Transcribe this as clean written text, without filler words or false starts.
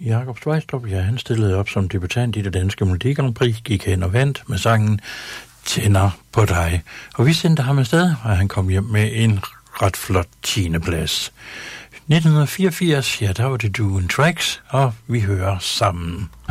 Jakob Svejstrup, ja, han stillede op som debutant i det danske Melodi Grand Prix, gik hen og vandt med sangen Tænder på dig. Og vi sendte ham afsted, og han kom hjem med en ret flot 10. plads. 1984, ja, der var det Duo Tracks, og vi hører sammen.